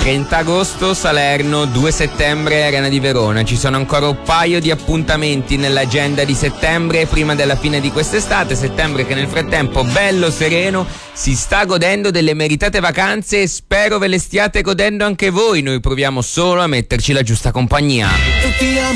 30 agosto Salerno, 2 settembre Arena di Verona. Ci sono ancora un paio di appuntamenti nell'agenda di settembre prima della fine di quest'estate. Settembre che nel frattempo, bello sereno, si sta godendo delle meritate vacanze e spero ve le stiate godendo anche voi. Noi proviamo solo a metterci la giusta compagnia.